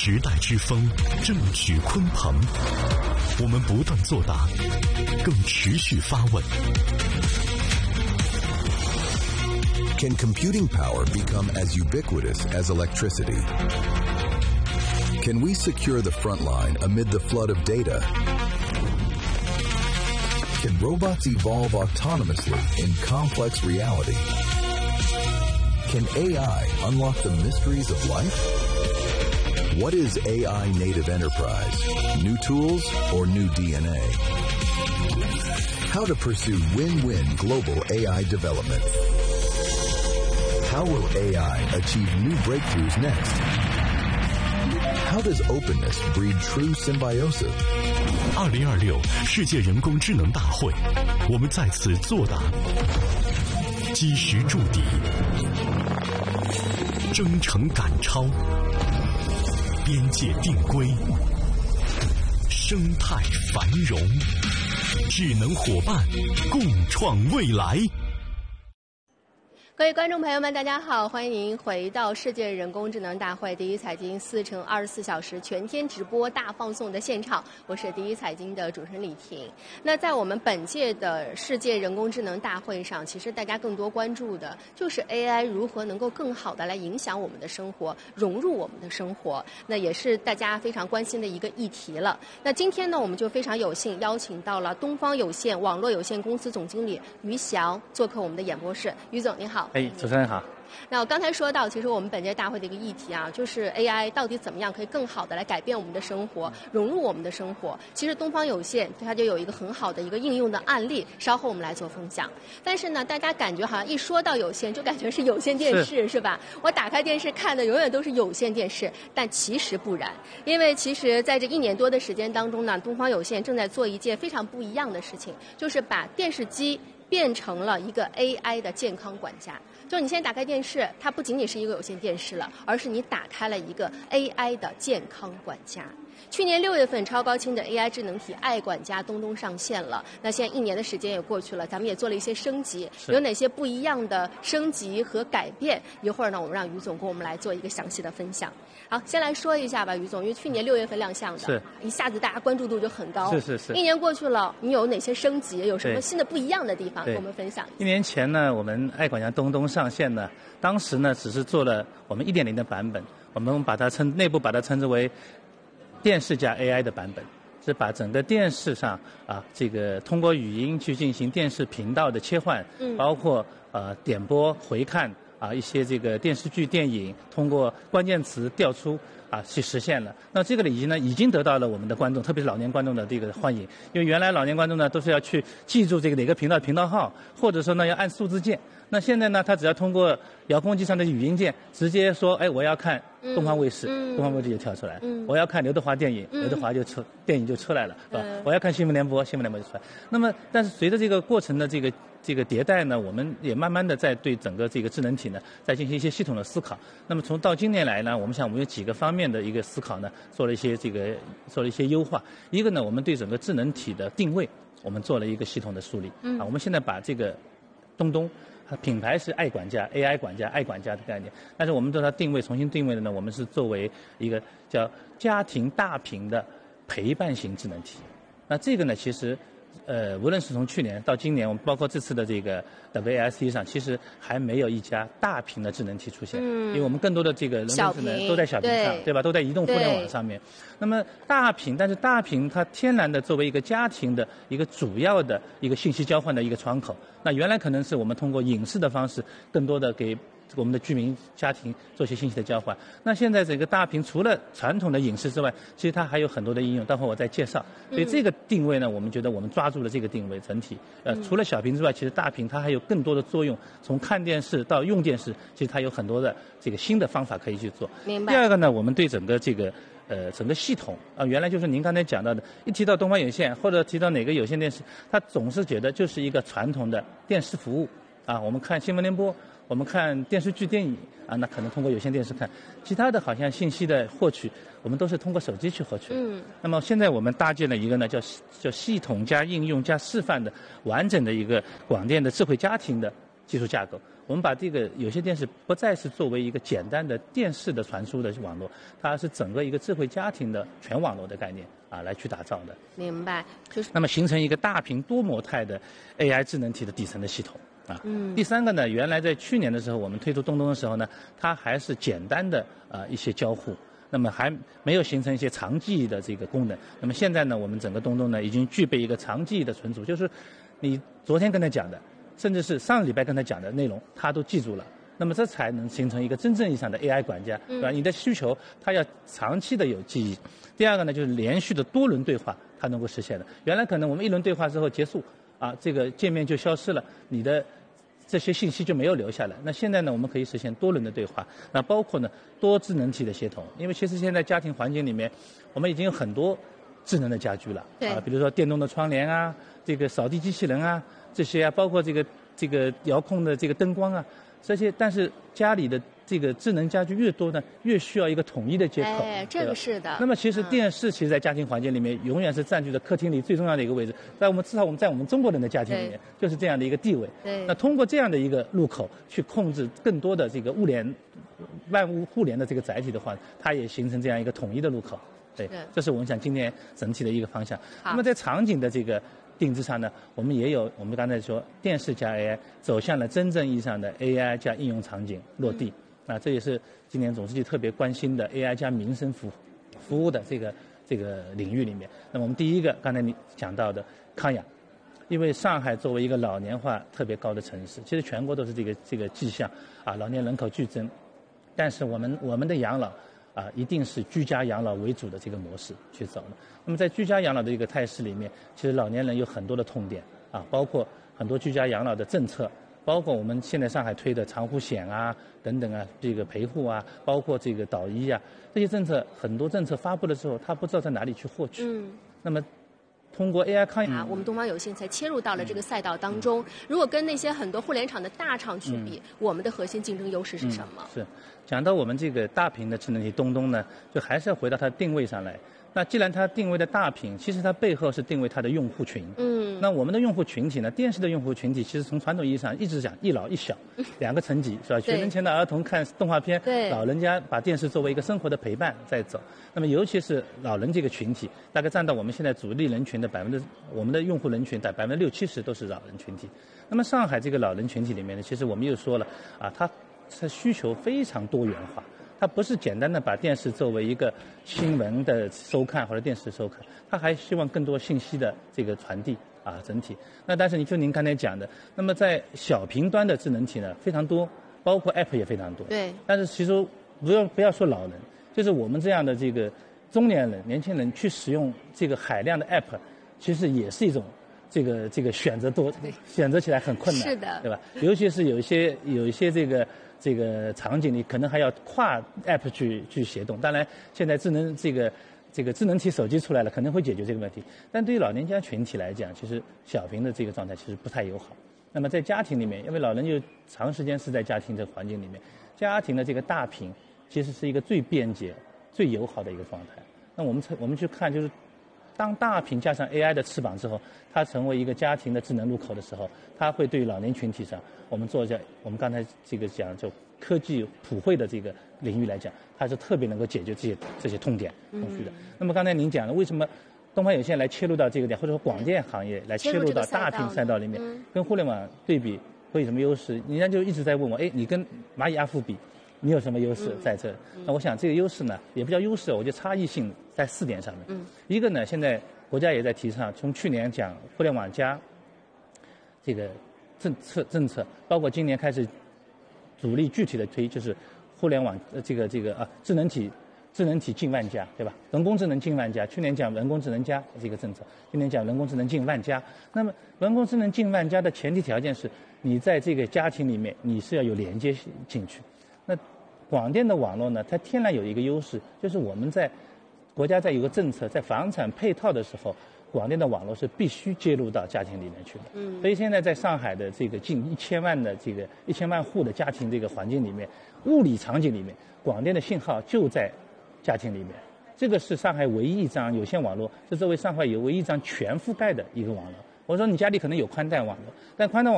时代之风正举鲲鹏，我们不断作答，更持续发问。 Can computing power become as ubiquitous as electricity? Can we secure the front line amid the flood of data? Can robots evolve autonomously in complex reality? Can AI unlock the mysteries of life? What is AI native enterprise? New tools or new DNA? How to pursue win-win global AI development? How will AI achieve new breakthroughs next? How does openness breed true symbiosis? 2026世界人工智能大会，我们在此作答，基石筑底，征程赶超，边界定规，生态繁荣，智能伙伴共创未来。 各位观众朋友们，大家好，欢迎您回到世界人工智能大会第一财经4×24小时全天直播大放送的现场，我是第一财经的主持人李婷。那在我们本届的世界人工智能大会上，其实大家更多关注的就是 AI 如何能够更好的来影响我们的生活，融入我们的生活，那也是大家非常关心的一个议题了。那今天呢，我们就非常有幸邀请到了东方有线网络有限公司总经理于翔做客我们的演播室。于总您好。 主持人好。 那我刚才说到，其实我们本届大会的一个议题啊，就是 AI 到底怎么样可以更好的来改变我们的生活，融入我们的生活。其实东方有线它就有一个很好的一个应用的案例，稍后我们来做分享。但是呢，大家感觉好像一说到有线，就感觉是有线电视 是吧？我打开电视看的永远都是有线电视，但其实不然。因为其实在这1年多的时间当中呢，东方有线正在做一件非常不一样的事情，就是把电视机变成了一个 AI 的健康管家。就你现在打开电视，它不仅仅是一个有线电视了，而是你打开了一个 AI 的健康管家。去年6月份，超高清的 AI 智能体爱管家东东上线了。那现在1年的时间也过去了，咱们也做了一些升级，有哪些不一样的升级和改变？一会儿呢，我们让于总跟我们来做一个详细的分享。好，先来说一下吧，于总，因为去年6月份亮相的，一下子大家关注度就很高。 是。 1年过去了，你有哪些升级？有什么新的不一样的地方？跟我们分享一下。 1年前呢，我们爱管家东东上线呢，当时呢只是做了我们1.0的版本，我们把它内部把它称之为电视加 AI 的版本，是把整个电视上这个通过语音去进行电视频道的切换，包括点播回看一些这个电视剧电影通过关键词调出去实现了。那这个已经得到了我们的观众，特别是老年观众的这个欢迎。因为原来老年观众呢都是要去记住这个哪个频道频道号，或者说呢要按数字键。那现在呢，他只要通过遥控器上的语音键，直接说，我要看东方卫视，东方卫视就跳出来；我要看刘德华电影，刘德华电影就出来了，是吧？我要看新闻联播，新闻联播就出来。那么，但是随着这个过程的这个迭代呢，我们也慢慢的在对整个这个智能体呢，在进行一些系统的思考。那么到今年来呢，我们有几个方面的一个思考呢，做了一些优化。一个呢，我们对整个智能体的定位，我们做了一个系统的梳理。我们现在把这个东东。品牌是爱管家 AI 管家爱管家的概念，但是我们对它重新定位的呢，我们是作为一个叫家庭大屏的陪伴型智能体。那这个呢，其实无论是从去年到今年，我们包括这次的这个 WASD 上，其实还没有一家大屏的智能体出现，因为我们更多的这个人工智能都在小屏上，对吧？都在移动互联网上面。那么但是大屏它天然的作为一个家庭的一个主要的一个信息交换的一个窗口。那原来可能是我们通过影视的方式，更多的给我们的居民家庭做一些信息的交换。那现在这个大屏除了传统的影视之外，其实它还有很多的应用，待会我再介绍。所以这个定位呢，我们觉得我们抓住了这个定位整体。除了小屏之外，其实大屏它还有更多的作用，从看电视到用电视，其实它有很多的这个新的方法可以去做。 明白。 第二个呢，我们对整个这个整个系统原来就是您刚才讲到的，一提到东方有线或者提到哪个有线电视，他总是觉得就是一个传统的电视服务我们看新闻联播，我们看电视剧电影那可能通过有线电视看，其他的好像信息的获取，我们都是通过手机去获取。那么现在我们搭建了一个呢叫系统加应用加示范的完整的一个广电的智慧家庭的技术架构，我们把这个有些电视不再是作为一个简单的电视的传输的网络，它是整个一个智慧家庭的全网络的概念来去打造的。 明白，就是那么形成一个大屏多模态的 AI 智能体的底层的系统。第三个呢，原来在去年的时候我们推出东东的时候呢，它还是简单的一些交互，那么还没有形成一些长记忆的这个功能。那么现在呢，我们整个东东呢已经具备一个长记忆的存储，就是你昨天跟他讲的，甚至是上个礼拜跟他讲的内容，他都记住了。那么这才能形成一个真正意义上的 AI 管家，对吧？你的需求它要长期的有记忆。第二个呢，就是连续的多轮对话，它能够实现的。原来可能我们一轮对话之后结束，这个界面就消失了，你的这些信息就没有留下来。那现在呢，我们可以实现多轮的对话，那包括呢多智能体的协同。因为其实现在家庭环境里面，我们已经有很多智能的家居了，比如说电动的窗帘啊，这个扫地机器人啊，这些包括这个遥控的这个灯光啊，这些。但是家里的这个智能家居越多呢，越需要一个统一的接口。 这个是的。 那么其实电视其实在家庭环境里面永远是占据着客厅里最重要的一个位置，至少我们在我们中国人的家庭里面就是这样的一个地位。那通过这样的一个入口去控制更多的这个万物互联的这个载体的话，它也形成这样一个统一的入口。对，这是我们想今年整体的一个方向。那么在场景的这个定制上呢，我们也有我们刚才说电视加 AI 走向了真正意义上的 AI 加应用场景落地。这也是今年总书记特别关心的 AI 加民生服务的这个领域里面。那么我们第一个刚才你讲到的康养，因为上海作为一个老年化特别高的城市，其实全国都是这个迹象老年人口剧增，但是我们的养老一定是居家养老为主的这个模式去走的。那么在居家养老的一个态势里面，其实老年人有很多的痛点包括很多居家养老的政策，包括我们现在上海推的长护险等等这个陪护包括这个导医这些政策，很多政策发布了之后，他不知道在哪里去获取。那么通过 AI 康养， 我们东方有线才切入到了这个赛道当中。如果跟那些很多互联厂的大厂去比，我们的核心竞争优势是什么？ 是讲到我们这个大屏的智能体东东呢，就还是要回到它的定位上来。那既然它定位的大屏，其实它背后是定位它的用户群。那我们的用户群体呢，电视的用户群体其实从传统意义上一直讲一老一小两个层级，是吧？学龄前的儿童看动画片，老人家把电视作为一个生活的陪伴在走。那么尤其是老人这个群体，大概占到我们现在主力人群的我们的用户人群的60%-70%都是老人群体。那么上海这个老人群体里面呢，其实我们又说了它需求非常多元化。它不是简单的把电视作为一个新闻的收看或者电视收看，它还希望更多信息的这个传递整体。那但是您刚才讲的，那么在小屏端的智能体呢非常多，包括 App 也非常多。 对。 但是其实不要说老人，就是我们这样的这个中年人、年轻人去使用这个海量的 App， 其实也是一种这个选择起来很困难， 是的， 对吧？尤其是有一些这个场景里可能还要跨 App 去协同。当然，现在智能体手机出来了，可能会解决这个问题。但对于老年家群体来讲，其实小屏的这个状态其实不太友好。那么在家庭里面，因为老人就长时间是在家庭这个环境里面，家庭的这个大屏其实是一个最便捷、最友好的一个状态。那我们去看，就是当大屏加上 AI 的翅膀之后，它成为一个家庭的智能入口的时候，它会对于老年群体上，我们刚才这个讲就科技普惠的这个领域来讲，它是特别能够解决这些痛点的。那么刚才您讲了，为什么东方有线来切入到这个点，或者说广电行业来切入到大屏赛道里面，跟互联网对比会有什么优势？人家就一直在问我，你跟蚂蚁阿富比，你有什么优势在这？那我想这个优势呢，也不叫优势，我觉得差异性在4点上面。一个呢，现在国家也在提倡，从去年讲互联网加这个政策，包括今年开始主力具体的推，就是互联网智能体近万家，对吧？人工智能近万家，去年讲人工智能加这个政策，今年讲人工智能近万家。那么人工智能近万家的前提条件是你在这个家庭里面你是要有连接进去。那广电的网络呢，它天然有一个优势，就是我们国家在有个政策，在房产配套的时候，广电的网络是必须接入到家庭里面去的。所以现在在上海的这个近1000万的1000万户的家庭这个环境里面，物理场景里面，广电的信号就在家庭里面。这个是上海唯一一张有线网络，是作为上海唯一一张全覆盖的一个网络。我说你家里可能有宽带网络，但宽带网